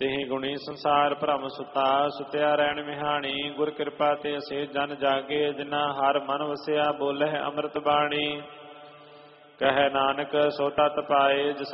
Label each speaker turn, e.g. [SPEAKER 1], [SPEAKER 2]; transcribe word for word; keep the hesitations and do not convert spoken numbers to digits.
[SPEAKER 1] ਤਿहि ਗੁਣੀ ਸੰਸਾਰ ਭ੍ਰਮ ਸੁਤਾ, ਸੁਤਿਆ ਰਹਿਣ ਮਿਹਾਣੀ। ਗੁਰ ਕਿਰਪਾ ਤੇ ਅਸੇ ਜਨ ਜਾਗੇ, ਜਿਨਾ ਹਰ ਮਨ ਵਸਿਆ। ਬੋਲਹਿ ਅੰਮ੍ਰਿਤ ਬਾਣੀ, ਕਹੈ ਨਾਨਕ ਸੋ ਤਤ ਪਾਏ। ਜਿਸ